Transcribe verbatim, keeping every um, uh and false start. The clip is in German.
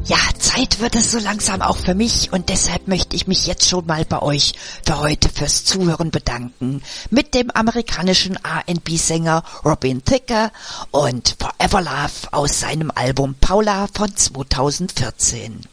Ja, Zeit wird es so langsam auch für mich und deshalb möchte ich mich jetzt schon mal bei euch für heute fürs Zuhören bedanken mit dem amerikanischen R and B-Sänger Robin Thicke und Forever Love aus seinem Album Paula von zweitausendvierzehn.